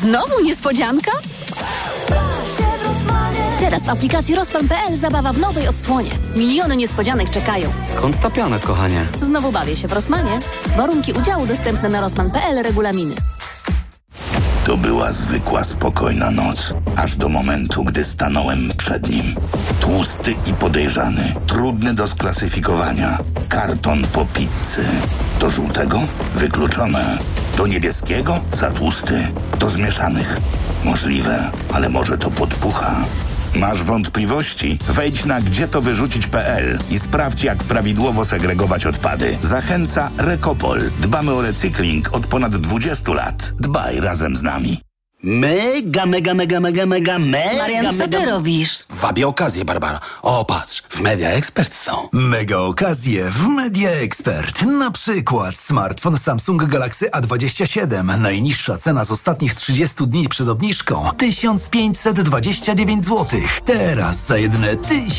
Znowu niespodzianka? Teraz w aplikacji Rosman.pl zabawa w nowej odsłonie. Miliony niespodzianek czekają. Skąd ta piana, kochanie? Znowu bawię się w Rosmanie. Warunki udziału dostępne na Rosman.pl, regulaminy. To była zwykła, spokojna noc, aż do momentu, gdy stanąłem przed nim. Tłusty i podejrzany, trudny do sklasyfikowania. Karton po pizzy. Do żółtego? Wykluczone. Do niebieskiego? Za tłusty. Do zmieszanych? Możliwe, ale może to podpucha. Masz wątpliwości? Wejdź na gdzietowyrzucić.pl i sprawdź, jak prawidłowo segregować odpady. Zachęca Recopol. Dbamy o recykling od ponad 20 lat. Dbaj razem z nami. Mega. Marian, co ty robisz? Wabię okazję, Barbara. O, patrz, w Media Expert są. Mega okazje w Media Expert. Na przykład smartfon Samsung Galaxy A27. Najniższa cena z ostatnich 30 dni przed obniżką 1529 zł. Teraz za jedyne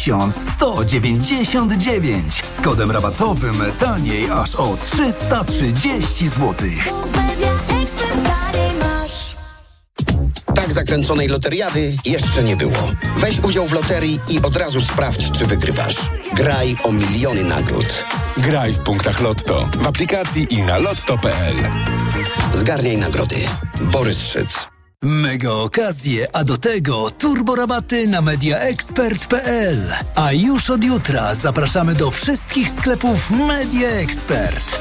1199. Z kodem rabatowym taniej aż o 330 zł. Tak zakręconej loteriady jeszcze nie było. Weź udział w loterii i od razu sprawdź, czy wygrywasz. Graj o miliony nagród. Graj w punktach Lotto, w aplikacji i na lotto.pl. Zgarniaj nagrody. Borys Szyc. Mega okazje, a do tego turbo rabaty na mediaexpert.pl. A już od jutra zapraszamy do wszystkich sklepów Media Expert.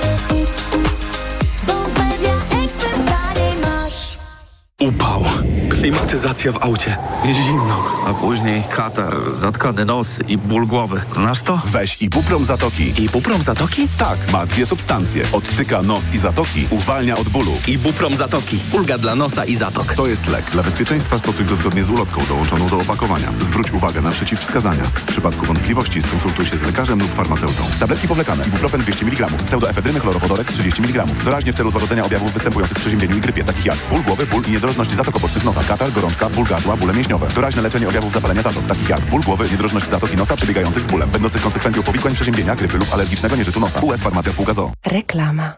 Upał. Klimatyzacja w aucie. Zimno. A później katar, zatkany nos i ból głowy. Znasz to? Weź Ibuprom Zatoki. Ibuprom Zatoki? Tak, ma 2 substancje. Odtyka nos i zatoki, uwalnia od bólu. Ibuprom Zatoki. Ulga dla nosa i zatok. To jest lek. Dla bezpieczeństwa stosuj go zgodnie z ulotką dołączoną do opakowania. Zwróć uwagę na przeciwwskazania. W przypadku wątpliwości skonsultuj się z lekarzem lub farmaceutą. Tabletki powlekane. Ibuprofen 200 mg. Pseudoefedryny chlorowodorek 30 mg. Doraźnie w celu złagodzenia objawów występujących w przeziębieniu i grypie, takich jak ból głowy, ból i niedrożność zatok obocznych nosa, katar, gorączka, ból gardła, bóle mięśniowe. Doraźne leczenie objawów zapalenia zatok, takich jak ból głowy, niedrożność zatoki nosa przebiegających z bólem, będących konsekwencją powikłań przeziębienia, grypy lub alergicznego nieżytu nosa. US Farmacja Spółka ZOO. Reklama.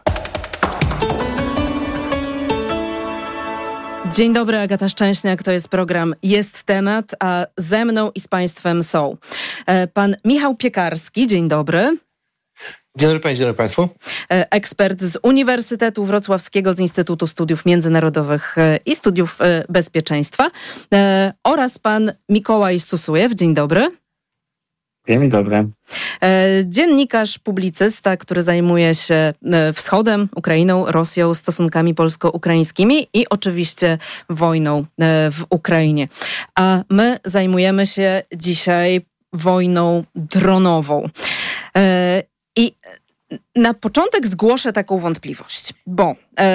Dzień dobry, Agata Szczęśniak, to jest program Jest Temat, a ze mną i z Państwem są pan Michał Piekarski, dzień dobry. Dzień dobry Pani, dzień dobry Państwu. Ekspert z Uniwersytetu Wrocławskiego, z Instytutu Studiów Międzynarodowych i Studiów Bezpieczeństwa oraz pan Mikołaj Susujew, dzień dobry. Dzień dobry. Dziennikarz, publicysta, który zajmuje się wschodem, Ukrainą, Rosją, stosunkami polsko-ukraińskimi i oczywiście wojną w Ukrainie. A my zajmujemy się dzisiaj wojną dronową. I na początek zgłoszę taką wątpliwość, bo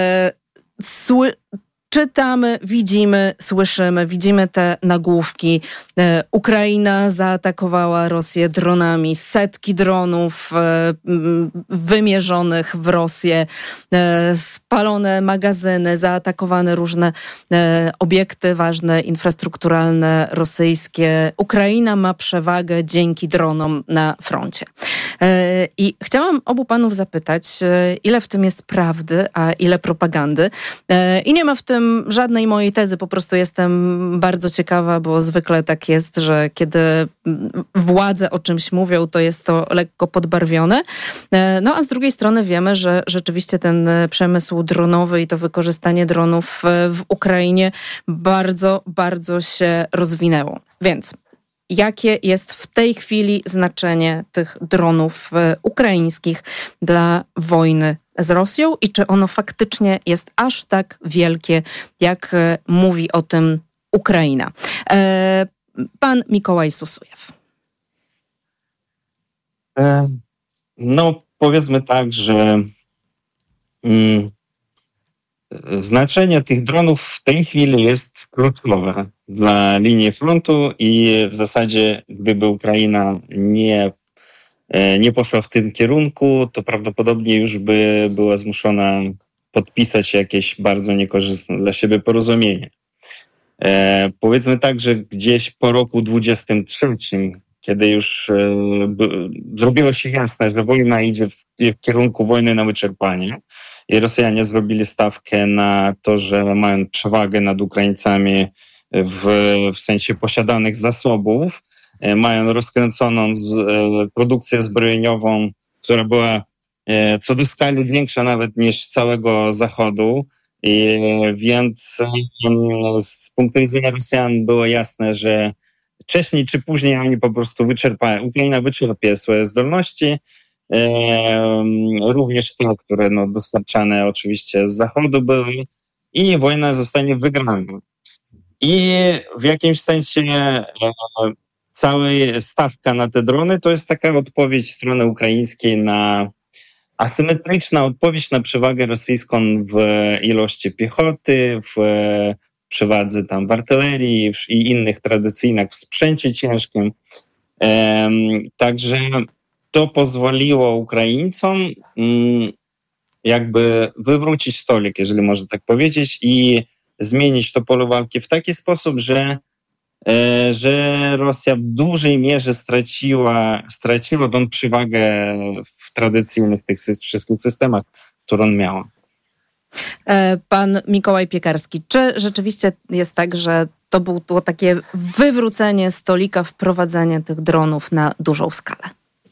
czytamy, widzimy te nagłówki. Ukraina zaatakowała Rosję dronami. Setki dronów wymierzonych w Rosję. Spalone magazyny, zaatakowane różne obiekty ważne, infrastrukturalne, rosyjskie. Ukraina ma przewagę dzięki dronom na froncie. I chciałam obu panów zapytać, ile w tym jest prawdy, a ile propagandy. I nie ma w tym żadnej mojej tezy, po prostu jestem bardzo ciekawa, bo zwykle tak jest, że kiedy władze o czymś mówią, to jest to lekko podbarwione. No a z drugiej strony wiemy, że rzeczywiście ten przemysł dronowy i to wykorzystanie dronów w Ukrainie bardzo, bardzo się rozwinęło. Więc jakie jest w tej chwili znaczenie tych dronów ukraińskich dla wojny z Rosją i czy ono faktycznie jest aż tak wielkie, jak mówi o tym Ukraina? Pan Mikołaj Susujew. No, powiedzmy tak, że znaczenie tych dronów w tej chwili jest kluczowe dla linii frontu i w zasadzie gdyby Ukraina nie poszła w tym kierunku, to prawdopodobnie już by była zmuszona podpisać jakieś bardzo niekorzystne dla siebie porozumienie. Powiedzmy tak, że gdzieś po roku 23, kiedy już zrobiło się jasne, że wojna idzie w kierunku wojny na wyczerpanie i Rosjanie zrobili stawkę na to, że mają przewagę nad Ukraińcami w sensie posiadanych zasobów, mają rozkręconą produkcję zbrojeniową, która była co do skali większa nawet niż całego Zachodu. Więc z punktu widzenia Rosjan było jasne, że wcześniej czy później oni po prostu Ukraina wyczerpie swoje zdolności, również te, które dostarczane oczywiście z Zachodu były, i wojna zostanie wygrana. I w jakimś sensie cała stawka na te drony to jest taka odpowiedź strony ukraińskiej asymetryczna odpowiedź na przewagę rosyjską w ilości piechoty, w przewadze tam w artylerii i innych tradycyjnych w sprzęcie ciężkim. Także to pozwoliło Ukraińcom jakby wywrócić stolik, jeżeli można tak powiedzieć, i zmienić to pole walki w taki sposób, że Rosja w dużej mierze straciła tą przewagę w tradycyjnych tych wszystkich systemach, którą miała. Pan Mikołaj Piekarski, czy rzeczywiście jest tak, że to było takie wywrócenie stolika, wprowadzenie tych dronów na dużą skalę?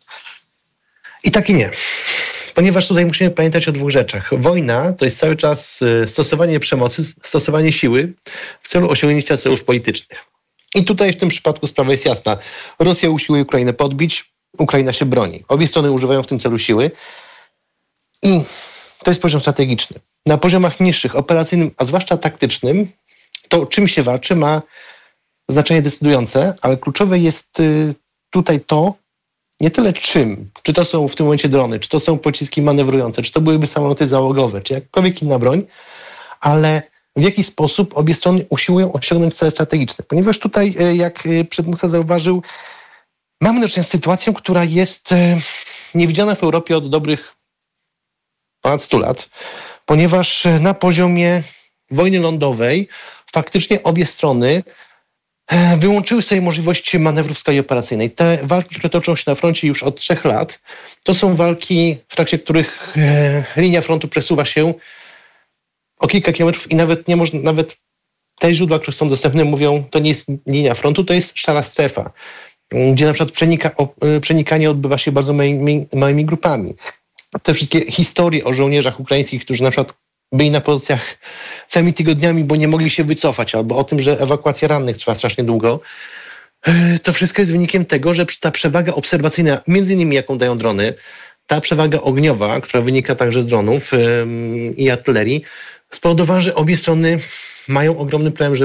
I tak i nie. Ponieważ tutaj musimy pamiętać o dwóch rzeczach. Wojna to jest cały czas stosowanie przemocy, stosowanie siły w celu osiągnięcia celów politycznych. I tutaj w tym przypadku sprawa jest jasna. Rosja usiłuje Ukrainę podbić, Ukraina się broni. Obie strony używają w tym celu siły i to jest poziom strategiczny. Na poziomach niższych, operacyjnym, a zwłaszcza taktycznym, to czym się walczy ma znaczenie decydujące, ale kluczowe jest tutaj to, nie tyle czym, czy to są w tym momencie drony, czy to są pociski manewrujące, czy to byłyby samoloty załogowe, czy jakkolwiek inna broń, ale w jaki sposób obie strony usiłują osiągnąć cele strategiczne. Ponieważ tutaj, jak przedmówca zauważył, mamy do czynienia z sytuacją, która jest niewidziana w Europie od dobrych ponad 100 lat, ponieważ na poziomie wojny lądowej faktycznie obie strony wyłączyły sobie możliwości manewrów w skali operacyjnej. Te walki, które toczą się na froncie już od 3 lat, to są walki, w trakcie których linia frontu przesuwa się o kilka kilometrów i nawet te źródła, które są dostępne, mówią, to nie jest linia frontu, to jest szara strefa, gdzie na przykład przenikanie odbywa się bardzo małymi grupami. Te wszystkie historie o żołnierzach ukraińskich, którzy na przykład byli na pozycjach całymi tygodniami, bo nie mogli się wycofać, albo o tym, że ewakuacja rannych trwa strasznie długo, to wszystko jest wynikiem tego, że ta przewaga obserwacyjna, między innymi jaką dają drony, ta przewaga ogniowa, która wynika także z dronów i artylerii, spowodowała, że obie strony mają ogromny problem,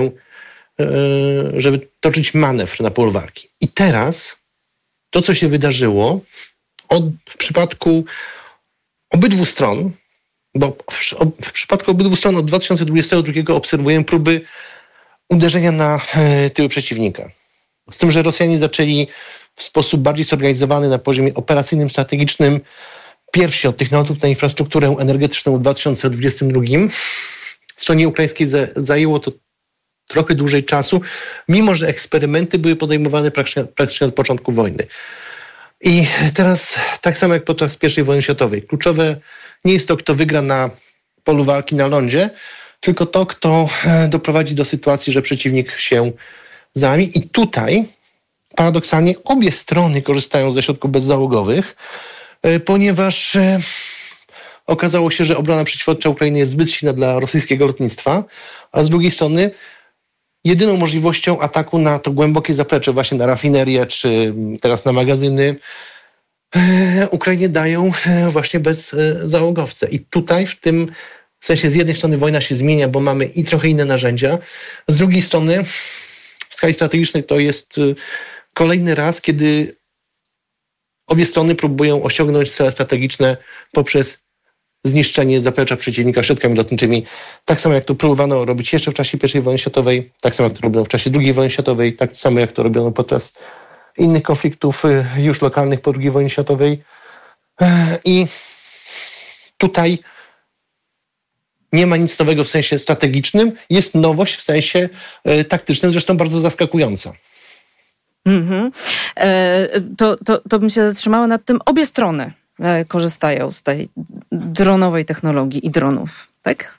żeby toczyć manewr na polu walki. I teraz to, co się wydarzyło w przypadku obydwu stron, bo w przypadku obydwu stron od 2022 obserwujemy próby uderzenia na tyły przeciwnika. Z tym, że Rosjanie zaczęli w sposób bardziej zorganizowany na poziomie operacyjnym, strategicznym pierwsi od tych nalotów na infrastrukturę energetyczną w 2022. Stronie ukraińskiej zajęło to trochę dłużej czasu, mimo że eksperymenty były podejmowane praktycznie od początku wojny. I teraz, tak samo jak podczas I wojny światowej, kluczowe nie jest to, kto wygra na polu walki na lądzie, tylko to, kto doprowadzi do sytuacji, że przeciwnik się załamie. I tutaj paradoksalnie obie strony korzystają ze środków bezzałogowych, ponieważ okazało się, że obrona przeciwlotnicza Ukrainy jest zbyt silna dla rosyjskiego lotnictwa, a z drugiej strony jedyną możliwością ataku na to głębokie zaplecze, właśnie na rafinerię, czy teraz na magazyny, Ukrainie dają właśnie bezzałogowce. I tutaj w tym sensie z jednej strony wojna się zmienia, bo mamy i trochę inne narzędzia, z drugiej strony w skali strategicznej to jest kolejny raz, kiedy obie strony próbują osiągnąć cele strategiczne poprzez zniszczenie zaplecza przeciwnika środkami lotniczymi. Tak samo jak to próbowano robić jeszcze w czasie I wojny światowej, tak samo jak to robiono w czasie II wojny światowej, tak samo jak to robiono podczas innych konfliktów już lokalnych po II wojnie światowej. I tutaj nie ma nic nowego w sensie strategicznym, jest nowość w sensie taktycznym, zresztą bardzo zaskakująca. To bym się zatrzymała nad tym. Obie strony korzystają z tej dronowej technologii i dronów, tak?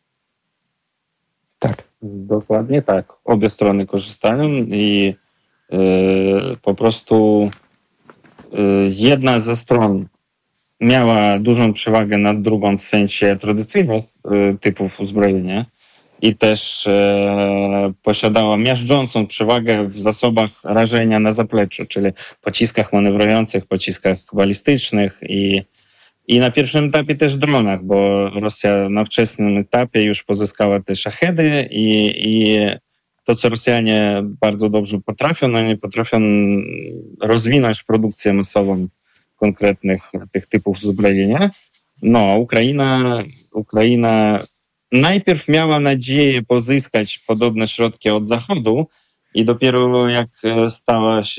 Tak. Dokładnie tak. Obie strony korzystają i po prostu jedna ze stron miała dużą przewagę nad drugą w sensie tradycyjnych typów uzbrojenia i też posiadała miażdżącą przewagę w zasobach rażenia na zapleczu, czyli pociskach manewrujących, pociskach balistycznych i na pierwszym etapie też dronach, bo Rosja na wczesnym etapie już pozyskała te szachedy i to, co Rosjanie bardzo dobrze potrafią, oni potrafią rozwinąć produkcję masową konkretnych tych typów uzbrojenia. No, Ukraina najpierw miała nadzieję pozyskać podobne środki od Zachodu i dopiero jak stała się,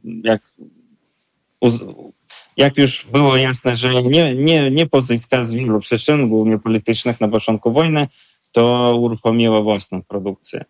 jak już było jasne, że nie pozyska z wielu przyczyn, głównie politycznych na początku wojny, to uruchomiła własną produkcję.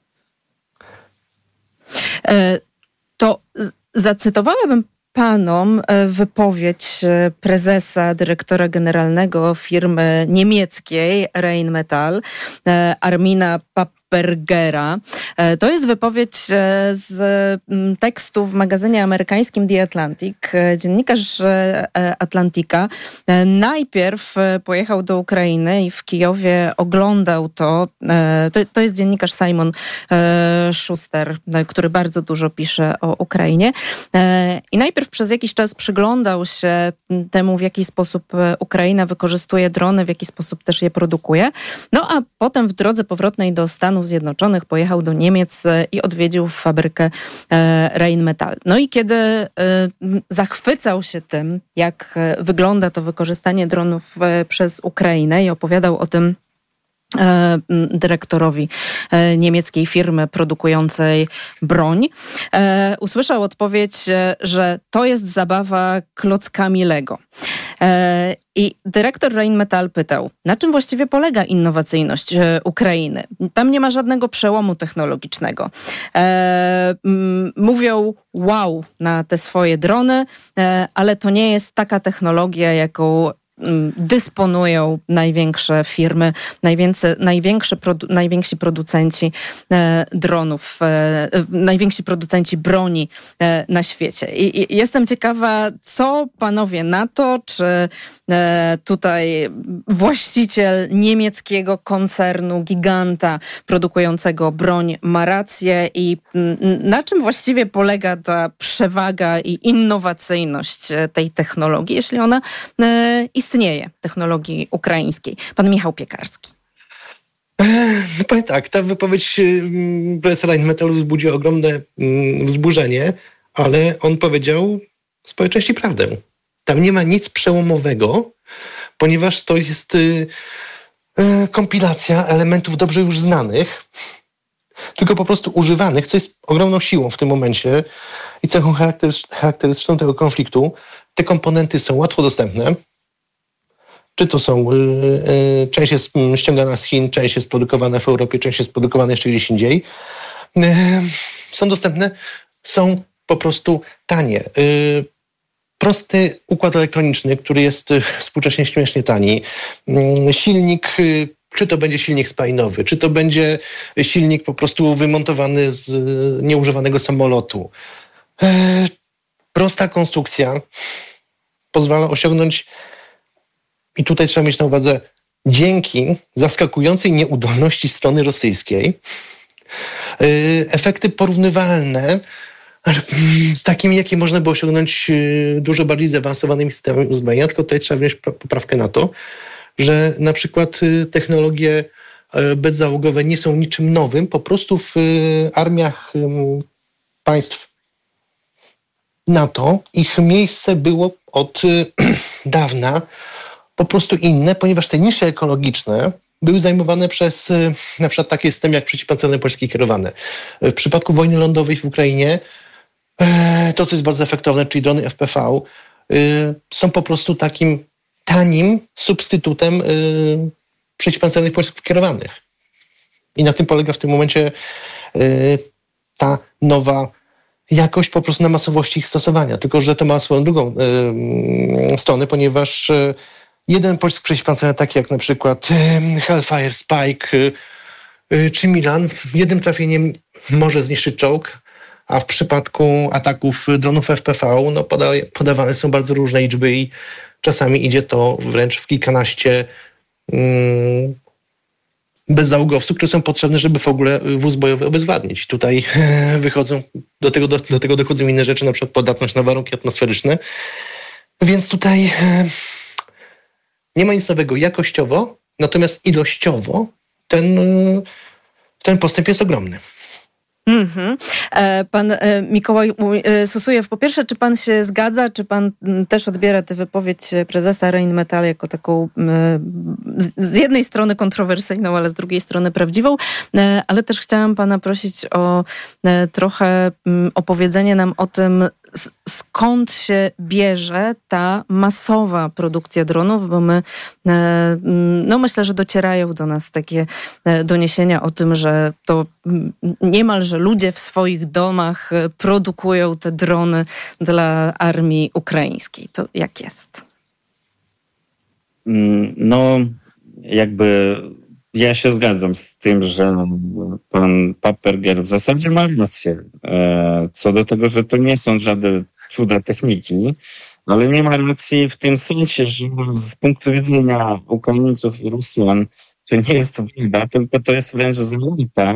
To zacytowałabym panom wypowiedź prezesa, dyrektora generalnego firmy niemieckiej Rheinmetall, Armina Pappergera. To jest wypowiedź z tekstu w magazynie amerykańskim The Atlantic. Dziennikarz Atlantika najpierw pojechał do Ukrainy i w Kijowie oglądał to. To jest dziennikarz Simon Schuster, który bardzo dużo pisze o Ukrainie. I najpierw przez jakiś czas przyglądał się temu, w jaki sposób Ukraina wykorzystuje drony, w jaki sposób też je produkuje. No a potem w drodze powrotnej do Stanów Zjednoczonych pojechał do Niemiec i odwiedził fabrykę Rheinmetall. No i kiedy zachwycał się tym, jak wygląda to wykorzystanie dronów przez Ukrainę i opowiadał o tym dyrektorowi niemieckiej firmy produkującej broń, usłyszał odpowiedź, że to jest zabawa klockami Lego. I dyrektor Rheinmetall pytał, na czym właściwie polega innowacyjność Ukrainy? Tam nie ma żadnego przełomu technologicznego. Mówią wow na te swoje drony, ale to nie jest taka technologia, jaką dysponują największe firmy, najwięksi producenci dronów, najwięksi producenci broni na świecie. I jestem ciekawa, co panowie na to, czy tutaj właściciel niemieckiego koncernu, giganta produkującego broń ma rację i na czym właściwie polega ta przewaga i innowacyjność tej technologii, jeśli ona istnieje, technologii ukraińskiej. Pan Michał Piekarski. No powiem tak, ta wypowiedź profesora Rheinmetallu wzbudziła ogromne wzburzenie, ale on powiedział z po części prawdę. Tam nie ma nic przełomowego, ponieważ to jest kompilacja elementów dobrze już znanych, tylko po prostu używanych, co jest ogromną siłą w tym momencie i cechą charakterystyczną tego konfliktu. Te komponenty są łatwo dostępne. Czy to są, część jest ściągana z Chin, część jest produkowana w Europie, część jest produkowana jeszcze gdzieś indziej. Są dostępne, są po prostu tanie. Prosty układ elektroniczny, który jest współcześnie śmiesznie tani. Silnik, czy to będzie silnik spalinowy, czy to będzie silnik po prostu wymontowany z nieużywanego samolotu. Prosta konstrukcja pozwala osiągnąć, i tutaj trzeba mieć na uwadze, dzięki zaskakującej nieudolności strony rosyjskiej, efekty porównywalne z takimi, jakie można by osiągnąć dużo bardziej zaawansowanymi systemami uzbrojenia, tylko tutaj trzeba wziąć poprawkę na to, że na przykład technologie bezzałogowe nie są niczym nowym, po prostu w armiach państw NATO ich miejsce było od dawna po prostu inne, ponieważ te nisze ekologiczne były zajmowane przez na przykład takie systemy jak przeciwpancerne polskie kierowane. W przypadku wojny lądowej w Ukrainie to, co jest bardzo efektowne, czyli drony FPV, są po prostu takim tanim substytutem przeciwpancernych polskich kierowanych. I na tym polega w tym momencie ta nowa jakość po prostu na masowości ich stosowania. Tylko że to ma swoją drugą stronę, ponieważ jeden pocisk przeciwpancerny, taki jak na przykład Hellfire, Spike czy Milan, jednym trafieniem może zniszczyć czołg, a w przypadku ataków dronów FPV podawane są bardzo różne liczby i czasami idzie to wręcz w kilkanaście bezzałogowców, które są potrzebne, żeby w ogóle wóz bojowy obezwładnić. Tutaj wychodzą, do tego dochodzą inne rzeczy, na przykład podatność na warunki atmosferyczne. Więc tutaj nie ma nic nowego jakościowo, natomiast ilościowo ten postęp jest ogromny. Pan Mikołaj Susujew, po pierwsze, czy pan się zgadza, czy pan też odbiera tę wypowiedź prezesa Rheinmetall jako taką z jednej strony kontrowersyjną, ale z drugiej strony prawdziwą, ale też chciałam pana prosić o trochę opowiedzenie nam o tym, skąd się bierze ta masowa produkcja dronów, bo my, myślę, że docierają do nas takie doniesienia o tym, że to niemalże ludzie w swoich domach produkują te drony dla armii ukraińskiej. To jak jest? Ja się zgadzam z tym, że pan Papperger w zasadzie ma rację co do tego, że to nie są żadne cuda techniki, ale nie ma racji w tym sensie, że z punktu widzenia Ukraińców i Rosjan to nie jest to bieда, tylko to jest wręcz zaleta.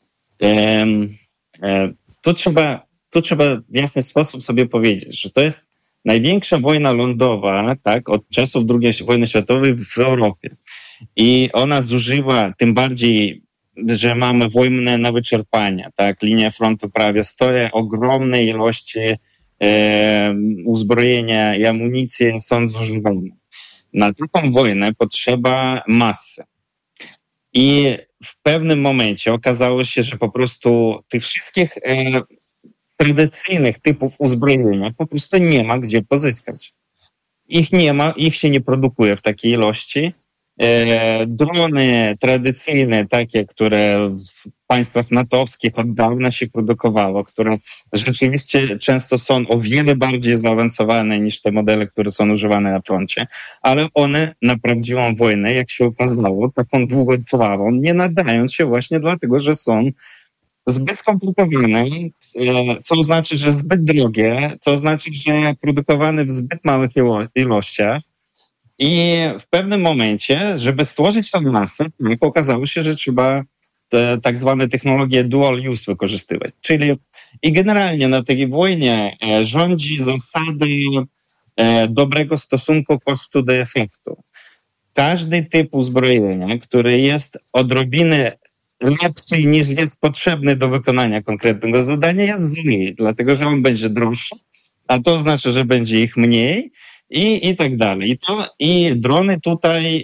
Tu trzeba w jasny sposób sobie powiedzieć, że to jest największa wojna lądowa, tak, od czasów II wojny światowej w Europie. I ona zużywa, tym bardziej, że mamy wojnę na wyczerpanie, tak, linia frontu prawie stoi, ogromne ilości uzbrojenia i amunicji są zużywane. Na taką wojnę potrzeba masy. I w pewnym momencie okazało się, że po prostu tych wszystkich tradycyjnych typów uzbrojenia po prostu nie ma gdzie pozyskać. Ich nie ma, ich się nie produkuje w takiej ilości. Drony tradycyjne, takie, które w państwach natowskich od dawna się produkowało, które rzeczywiście często są o wiele bardziej zaawansowane niż te modele, które są używane na froncie, ale one na prawdziwą wojnę, jak się okazało, taką długotrwałą, nie nadają się właśnie dlatego, że są zbyt skomplikowane, co oznacza, że zbyt drogie, co oznacza, że produkowane w zbyt małych ilościach. I w pewnym momencie, żeby stworzyć tę masę, tak okazało się, że trzeba tak zwane technologie dual use wykorzystywać. Czyli i generalnie na tej wojnie rządzi zasady dobrego stosunku kosztu do efektu. Każdy typ uzbrojenia, który jest odrobinę lepszy niż jest potrzebny do wykonania konkretnego zadania, jest zły, dlatego że on będzie droższy, a to oznacza, że będzie ich mniej i tak dalej. I drony tutaj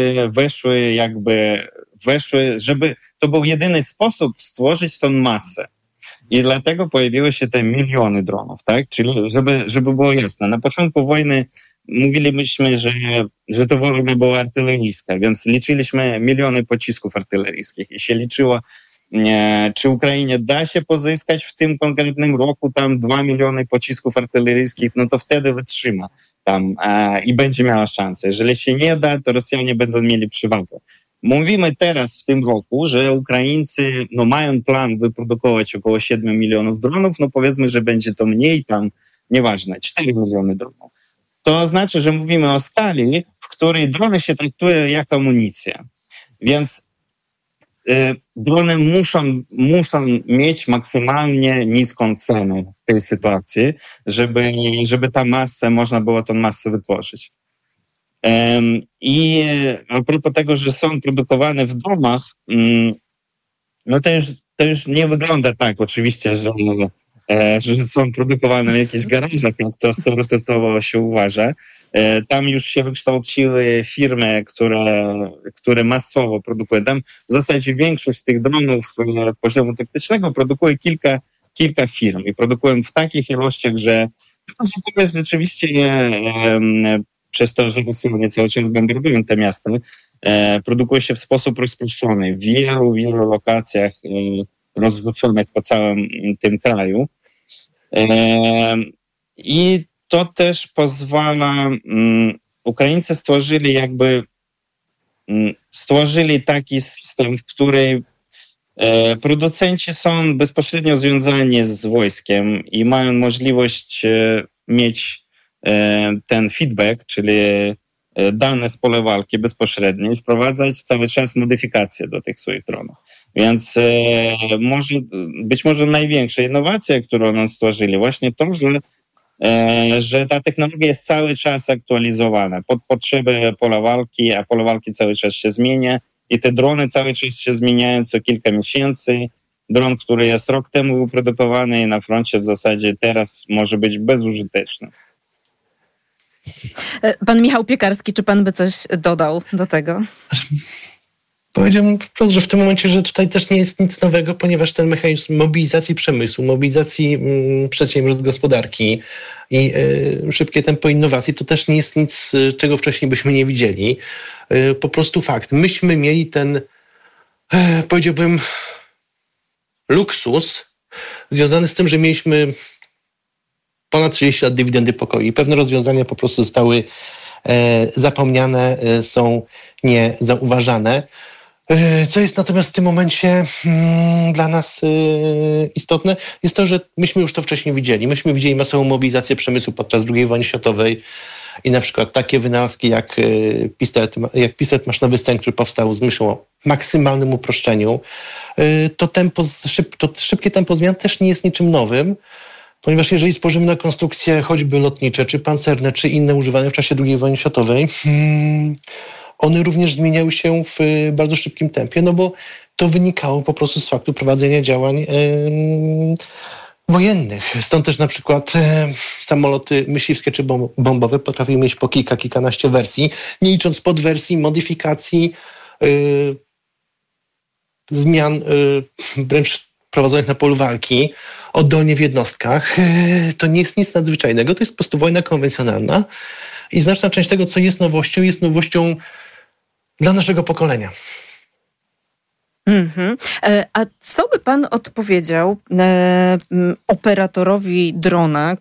weszły, żeby to był jedyny sposób stworzyć tą masę. I dlatego pojawiły się te miliony dronów, tak? Czyli żeby było jasne. Na początku wojny mówiliśmy, że to wojna była artyleryjska, więc liczyliśmy miliony pocisków artyleryjskich i się liczyło, czy Ukrainie da się pozyskać w tym konkretnym roku tam 2 miliony pocisków artyleryjskich, no to wtedy wytrzyma tam i będzie miała szansę. Jeżeli się nie da, to Rosjanie będą mieli przewagę. Mówimy teraz w tym roku, że Ukraińcy mają plan wyprodukować około 7 milionów dronów, powiedzmy, że będzie to mniej tam, nieważne, 4 miliony dronów. To znaczy, że mówimy o skali, w której drony się traktuje jako amunicja. Więc drony muszą mieć maksymalnie niską cenę w tej sytuacji, żeby można było tą masę wytworzyć. I a propos tego, że są produkowane w domach, to już nie wygląda tak oczywiście, że są produkowane w jakichś garażach, jak to stereotypowo się uważa. Tam już się wykształciły firmy, które masowo produkują. Tam w zasadzie większość tych dronów poziomu taktycznego produkuje kilka firm i produkują w takich ilościach, że to jest rzeczywiście przez to, że Rosjanie cały czas bombardują te miasta, produkuje się w sposób rozproszony w wielu lokacjach rozrzuconych po całym tym kraju. I to też pozwala, Ukraińcy stworzyli taki system, w którym producenci są bezpośrednio związani z wojskiem i mają możliwość mieć ten feedback, czyli dane z pola walki bezpośrednio i wprowadzać cały czas modyfikacje do tych swoich dronów. Więc być może największa innowacja, którą oni stworzyli, właśnie to, że ta technologia jest cały czas aktualizowana pod potrzeby pola walki, a pole walki cały czas się zmienia i te drony cały czas się zmieniają co kilka miesięcy. Dron, który jest rok temu wyprodukowany na froncie w zasadzie teraz może być bezużyteczny. Pan Michał Piekarski, czy pan by coś dodał do tego? Powiedziałbym wprost, że w tym momencie, że tutaj też nie jest nic nowego, ponieważ ten mechanizm mobilizacji przemysłu, mobilizacji przedsiębiorstw gospodarki i szybkie tempo innowacji, to też nie jest nic, czego wcześniej byśmy nie widzieli. Po prostu fakt. Myśmy mieli ten, powiedziałbym, luksus związany z tym, że mieliśmy ponad 30 lat dywidendy pokoju. Pewne rozwiązania po prostu zostały zapomniane, są niezauważane. Co jest natomiast w tym momencie dla nas istotne, jest to, że myśmy już to wcześniej widzieli. Myśmy widzieli masową mobilizację przemysłu podczas II wojny światowej i na przykład takie wynalazki jak pistolet maszynowy Sten, który powstał z myślą o maksymalnym uproszczeniu. To szybkie tempo zmian też nie jest niczym nowym, ponieważ jeżeli spojrzymy na konstrukcje choćby lotnicze, czy pancerne, czy inne używane w czasie II wojny światowej, one również zmieniały się w bardzo szybkim tempie, no bo to wynikało po prostu z faktu prowadzenia działań wojennych. Stąd też na przykład samoloty myśliwskie czy bombowe potrafiły mieć po kilkanaście wersji, nie licząc podwersji, modyfikacji, zmian wręcz prowadzonych na polu walki, oddolnie w jednostkach. To nie jest nic nadzwyczajnego, to jest po prostu wojna konwencjonalna i znaczna część tego, co jest nowością dla naszego pokolenia. A co by pan odpowiedział operatorowi drona,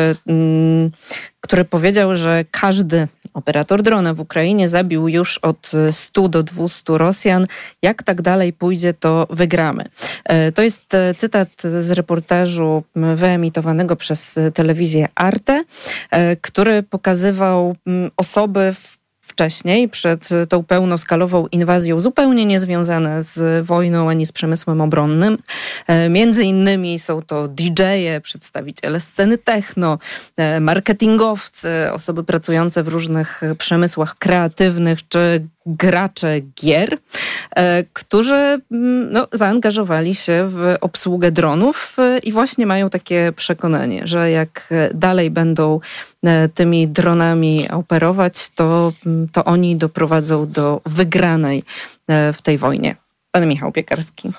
który powiedział, że każdy operator drona w Ukrainie zabił już od 100 do 200 Rosjan. Jak tak dalej pójdzie, to wygramy. To jest cytat z reportażu wyemitowanego przez telewizję Arte, który pokazywał osoby wcześniej, przed tą pełnoskalową inwazją, zupełnie niezwiązane z wojną ani z przemysłem obronnym. Między innymi są to DJ-e, przedstawiciele sceny techno, marketingowcy, osoby pracujące w różnych przemysłach kreatywnych czy gracze gier, którzy zaangażowali się w obsługę dronów i właśnie mają takie przekonanie, że jak dalej będą tymi dronami operować, to oni doprowadzą do wygranej w tej wojnie. Pan Michał Piekarski.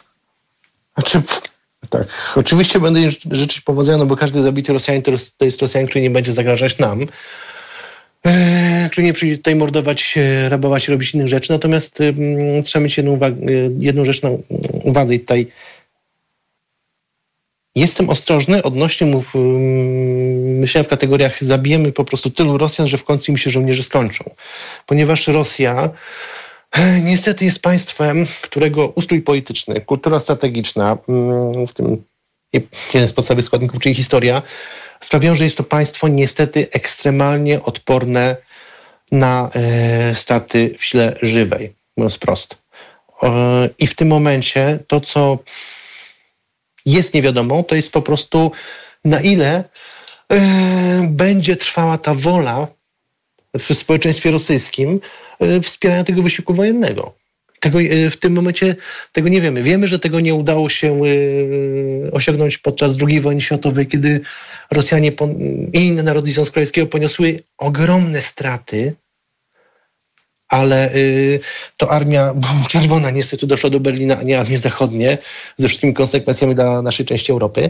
Tak, oczywiście będę życzyć powodzenia, no bo każdy zabity Rosjanin to jest Rosjanin, który nie będzie zagrażać nam, który nie przyjdzie tutaj mordować, rabować i robić innych rzeczy. Natomiast trzeba mieć jedną rzecz na uwadze i tutaj jestem ostrożny odnośnie myślałem w kategoriach zabijemy po prostu tylu Rosjan, że w końcu im się żołnierze skończą. Ponieważ Rosja niestety jest państwem, którego ustrój polityczny, kultura strategiczna, w tym jeden z podstawowych składników, czyli historia, sprawiają, że jest to państwo niestety ekstremalnie odporne na straty w sile żywej, mówiąc prosto. I w tym momencie to, co jest niewiadomą, to jest po prostu na ile będzie trwała ta wola w społeczeństwie rosyjskim wspierania tego wysiłku wojennego. W tym momencie tego nie wiemy. Wiemy, że tego nie udało się osiągnąć podczas II wojny światowej, kiedy Rosjanie i inne narody Związku Radzieckiego poniosły ogromne straty, ale to Armia Czerwona niestety doszła do Berlina, a nie armie zachodnie, ze wszystkimi konsekwencjami dla naszej części Europy.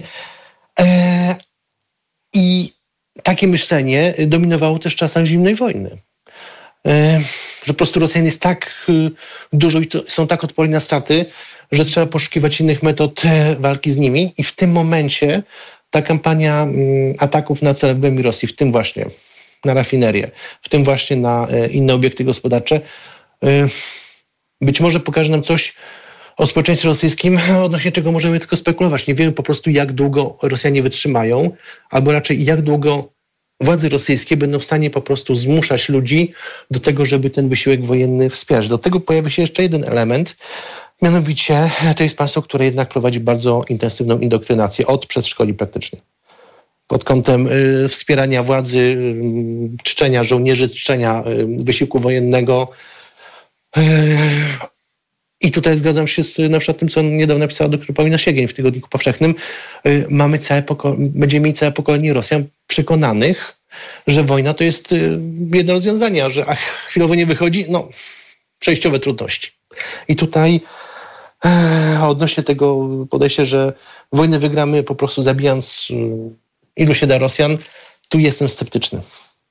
I takie myślenie dominowało też w czasach zimnej wojny. Że po prostu Rosjan jest tak dużo i są tak odporni na straty, że trzeba poszukiwać innych metod walki z nimi i w tym momencie ta kampania ataków na cele w głębi Rosji, w tym właśnie na rafinerię, w tym właśnie na inne obiekty gospodarcze, być może pokaże nam coś o społeczeństwie rosyjskim, odnośnie czego możemy tylko spekulować. Nie wiemy po prostu, jak długo Rosjanie wytrzymają, albo raczej jak długo władze rosyjskie będą w stanie po prostu zmuszać ludzi do tego, żeby ten wysiłek wojenny wspierać. Do tego pojawia się jeszcze jeden element, mianowicie to jest państwo, które jednak prowadzi bardzo intensywną indoktrynację od przedszkoli praktycznie. Pod kątem wspierania władzy, czczenia żołnierzy, czczenia wysiłku wojennego. I tutaj zgadzam się z na przykład tym, co niedawno napisała dr Paulina Siegień w Tygodniku Powszechnym. Będziemy mieli całe pokolenie Rosjan przekonanych, że wojna to jest jedno rozwiązanie, a że chwilowo nie wychodzi, przejściowe trudności. I tutaj odnośnie tego podejścia, że wojnę wygramy po prostu zabijając ilu się da Rosjan, tu jestem sceptyczny.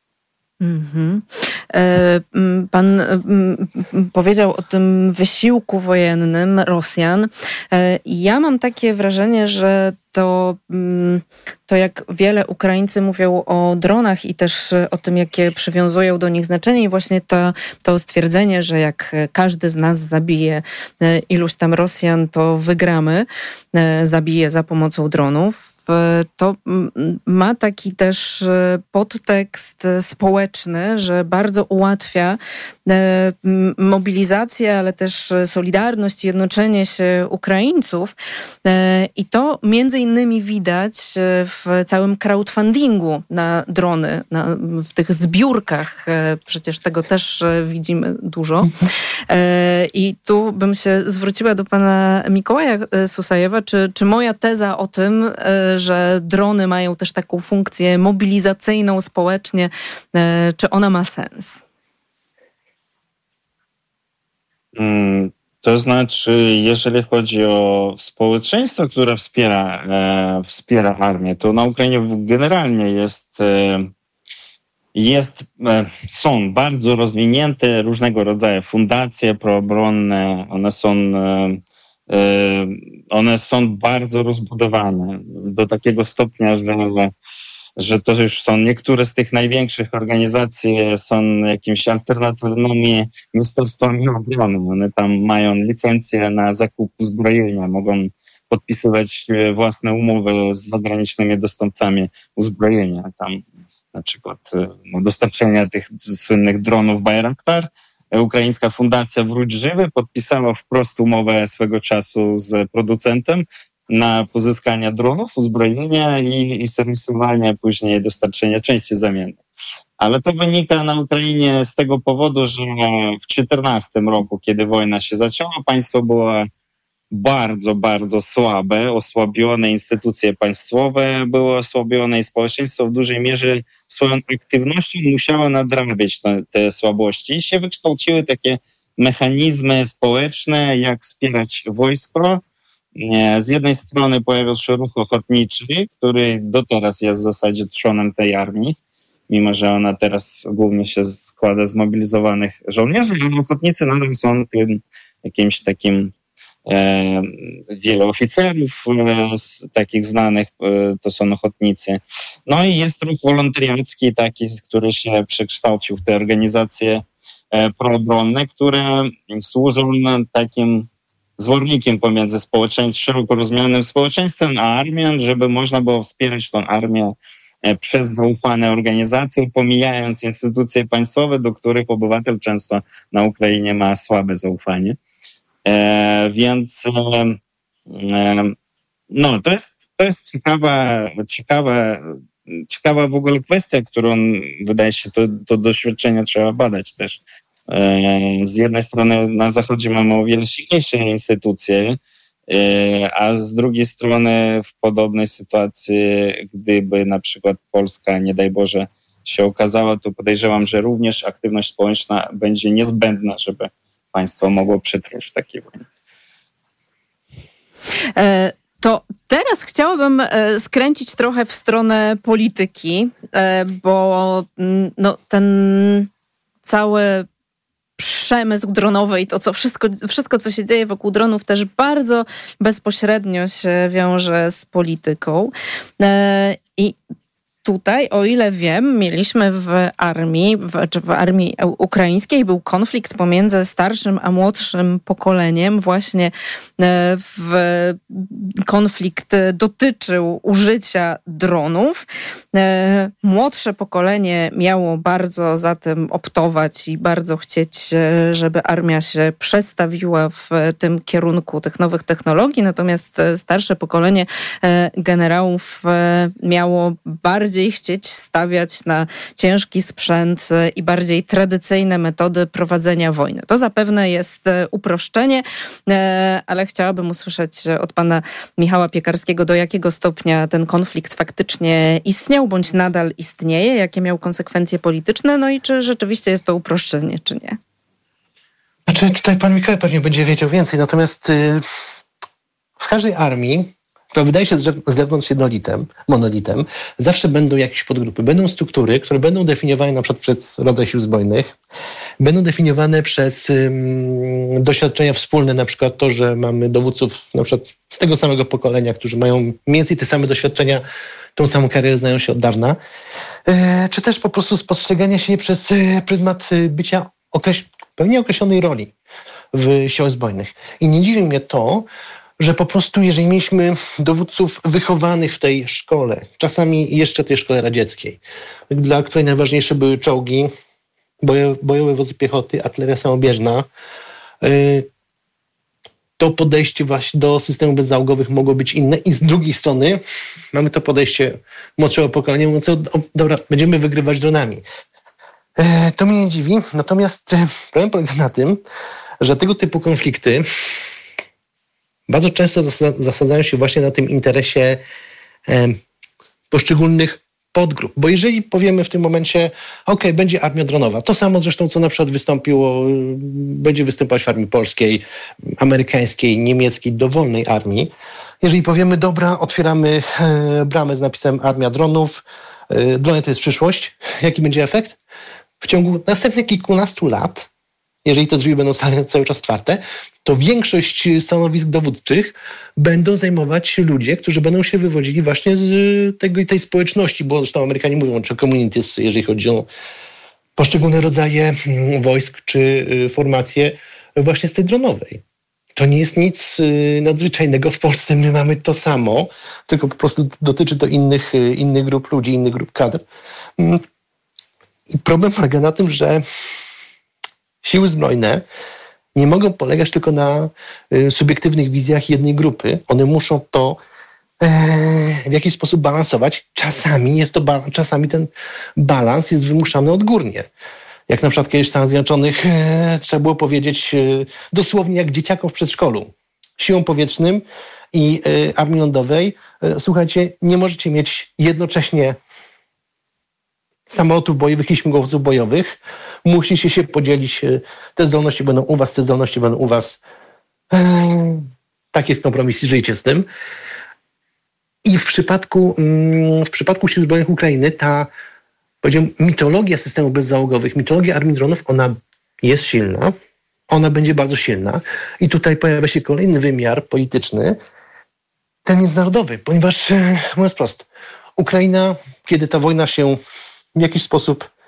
Pan powiedział o tym wysiłku wojennym Rosjan. Ja mam takie wrażenie, że to jak wiele Ukraińcy mówią o dronach i też o tym, jakie przywiązują do nich znaczenie i właśnie to stwierdzenie, że jak każdy z nas zabije iluś tam Rosjan, to wygramy, zabije za pomocą dronów. To ma taki też podtekst społeczny, że bardzo ułatwia mobilizację, ale też solidarność, jednoczenie się Ukraińców. I to między innymi widać w całym crowdfundingu na drony, w tych zbiórkach. Przecież tego też widzimy dużo. I tu bym się zwróciła do pana Mikołaja Susajewa, czy moja teza o tym, że drony mają też taką funkcję mobilizacyjną społecznie, czy ona ma sens? To znaczy, jeżeli chodzi o społeczeństwo, które wspiera armię, to na Ukrainie generalnie są bardzo rozwinięte różnego rodzaju fundacje proobronne. One są bardzo rozbudowane do takiego stopnia, że to już są niektóre z tych największych organizacji są jakimiś alternatywnymi ministerstwami obrony. One tam mają licencję na zakup uzbrojenia, mogą podpisywać własne umowy z zagranicznymi dostawcami uzbrojenia. Tam na przykład dostarczenia tych słynnych dronów Bayraktar. Ukraińska fundacja Wróć Żywy podpisała wprost umowę swego czasu z producentem na pozyskanie dronów, uzbrojenia i serwisowania, później dostarczenia części zamiennych. Ale to wynika na Ukrainie z tego powodu, że w 2014 roku, kiedy wojna się zaczęła, państwo było bardzo, bardzo słabe, osłabione, instytucje państwowe były osłabione i społeczeństwo w dużej mierze swoją aktywnością musiało nadrabiać te słabości. I się wykształciły takie mechanizmy społeczne, jak wspierać wojsko. Z jednej strony pojawił się ruch ochotniczy, który do teraz jest w zasadzie trzonem tej armii, mimo że ona teraz głównie się składa z mobilizowanych żołnierzy, ale ochotnicy nadal są tym jakimś takim wielu oficerów takich znanych, to są ochotnicy. No i jest ruch wolontariacki taki, który się przekształcił w te organizacje proobronne, które służą takim zwornikiem pomiędzy szeroko rozumianym społeczeństwem a armią, żeby można było wspierać tą armię przez zaufane organizacje, pomijając instytucje państwowe, do których obywatel często na Ukrainie ma słabe zaufanie. Więc to jest ciekawa w ogóle kwestia, którą wydaje się to doświadczenie trzeba badać też. Z jednej strony na Zachodzie mamy o wiele silniejsze instytucje, a z drugiej strony w podobnej sytuacji, gdyby na przykład Polska, nie daj Boże, się okazała, to podejrzewam, że również aktywność społeczna będzie niezbędna, żeby państwo mogło przetrwać w takiej wojnie. To teraz chciałabym skręcić trochę w stronę polityki, bo ten cały przemysł dronowy i to, co wszystko, co się dzieje wokół dronów, też bardzo bezpośrednio się wiąże z polityką. I tutaj, o ile wiem, mieliśmy w armii ukraińskiej był konflikt pomiędzy starszym a młodszym pokoleniem. Właśnie konflikt dotyczył użycia dronów. Młodsze pokolenie miało bardzo za tym optować i bardzo chcieć, żeby armia się przestawiła w tym kierunku tych nowych technologii, natomiast starsze pokolenie generałów miało bardziej chcieć stawiać na ciężki sprzęt i bardziej tradycyjne metody prowadzenia wojny. To zapewne jest uproszczenie, ale chciałabym usłyszeć od pana Michała Piekarskiego, do jakiego stopnia ten konflikt faktycznie istniał, bądź nadal istnieje, jakie miał konsekwencje polityczne, no i czy rzeczywiście jest to uproszczenie, czy nie? Znaczy, tutaj pan Mikołaj pewnie będzie wiedział więcej, natomiast w każdej armii, która wydaje się z zewnątrz monolitem, zawsze będą jakieś podgrupy, będą struktury, które będą definiowane na przykład przez rodzaj sił zbrojnych, będą definiowane przez doświadczenia wspólne, na przykład to, że mamy dowódców na przykład z tego samego pokolenia, którzy mają mniej więcej te same doświadczenia, tą samą karierę, znają się od dawna, czy też po prostu spostrzegania się przez pryzmat bycia pewnie określonej roli w siłach zbrojnych. I nie dziwi mnie to, że po prostu jeżeli mieliśmy dowódców wychowanych w tej szkole, czasami jeszcze tej szkole radzieckiej, dla której najważniejsze były czołgi, bojowe wozy piechoty, artyleria samobieżna, to podejście właśnie do systemów bezzałogowych mogło być inne i z drugiej strony mamy to podejście młodszego pokolenia mówiące, dobra, będziemy wygrywać dronami. To mnie nie dziwi, natomiast problem polega na tym, że tego typu konflikty bardzo często zasadzają się właśnie na tym interesie poszczególnych podgrup. Bo jeżeli powiemy w tym momencie, będzie armia dronowa, to samo zresztą, co na przykład będzie występować w armii polskiej, amerykańskiej, niemieckiej, dowolnej armii. Jeżeli powiemy, dobra, otwieramy bramę z napisem armia dronów, drony to jest przyszłość, jaki będzie efekt? W ciągu następnych kilkunastu lat, jeżeli te drzwi będą cały czas otwarte, to większość stanowisk dowódczych będą zajmować ludzie, którzy będą się wywodzili właśnie z tej społeczności, bo zresztą Amerykanie mówią, czy communities, jeżeli chodzi o poszczególne rodzaje wojsk czy formacje właśnie z tej dronowej. To nie jest nic nadzwyczajnego. W Polsce my mamy to samo, tylko po prostu dotyczy to innych grup ludzi, innych grup kadr. I problem polega na tym, że siły zbrojne nie mogą polegać tylko na subiektywnych wizjach jednej grupy. One muszą to w jakiś sposób balansować. Czasami ten balans jest wymuszany odgórnie. Jak na przykład kiedyś w Stanach Zjednoczonych trzeba było powiedzieć dosłownie jak dzieciakom w przedszkolu. Siłom powietrznym i armii lądowej, słuchajcie, nie możecie mieć jednocześnie samolotów bojowych i śmigłowców bojowych. Musicie się podzielić. Te zdolności będą u was, te zdolności będą u was. Taki jest kompromis i żyjcie z tym. I w przypadku sił zbrojnych Ukrainy ta, powiedziałbym, mitologia systemów bezzałogowych, mitologia armii dronów, ona jest silna. Ona będzie bardzo silna. I tutaj pojawia się kolejny wymiar polityczny, ten międzynarodowy, ponieważ, mówiąc prosto, Ukraina, kiedy ta wojna się w jakiś sposób